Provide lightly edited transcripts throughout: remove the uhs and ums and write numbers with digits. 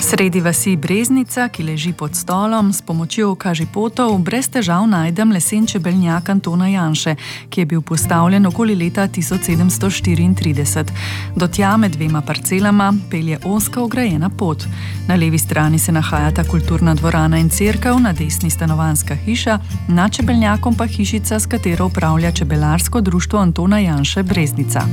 Sredi vasi Breznica, ki leži pod stolom, s pomočjo kažipotov brez težav najdem lesen čebeljak Antona Janše, ki je bil postavljen okoli leta 1734. Do tja med dvema parcelama pelje ozka ograjena pot. Na levi strani se nahajata kulturna dvorana in cerkev, na desni stanovanjska hiša, nad čebeljakom pa hišica, s katero upravlja čebelarsko društvo Antona Janše Breznica.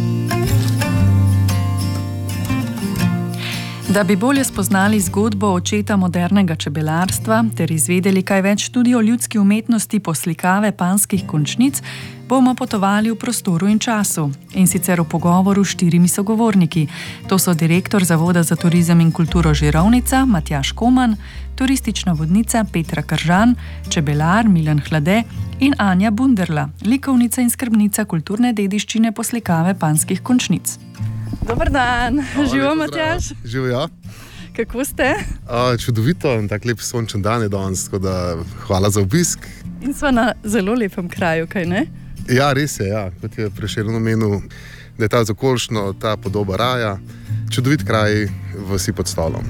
Da bi bolje spoznali zgodbo očeta modernega čebelarstva ter izvedeli kaj več tudi o ljudski umetnosti poslikave panjskih končnic, bomo potovali v prostoru in času, in sicer v pogovoru s 4 sogovorniki. To so direktor Zavoda za turizem in kulturo Žirovnica Matjaž Koman, turistična vodnica Petra Kržan, čebelar Milan Hlade in Anja Bunderla, likovnica in skrbnica kulturne dediščine poslikave panjskih končnic. Dobar dan, živo Matjaž. Živo, ja. Kako ste? Čudovito, tak lep sončen dan je danes, tako da hvala za obisk. In smo na zelo lepem kraju, kaj ne? Ja, res je, ja. Kot je Prešeren omenil, da je ta zakoljšno, ta podoba raja, čudovit kraj v vasi pod stolom.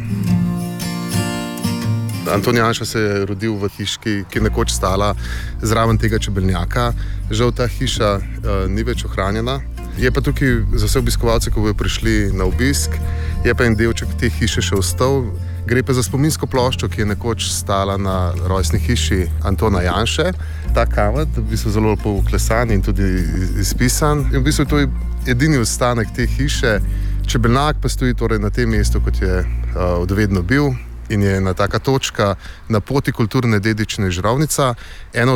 Anton Janša se je rodil v hiški, ki je nekoč stala zraven tega čebeljaka. Žal ta hiša ni več ohranjena. Je pa tukaj za vse obiskovalce, ko bodo prišli na obisk, je pa en delček te hiše še ostal. Gre pa za spominsko ploščo, ki je nekoč stala na rojstni hiši Antona Janše. Ta kamen, v bistvu zelo lepo uklesan in tudi izpisan. In v bistvu to je edini ostanek te hiše. Čebeljak pa stoji torej na tem mestu, kot je odvedno bil, in je ena taka točka na poti kulturne dediščine Žirovnica.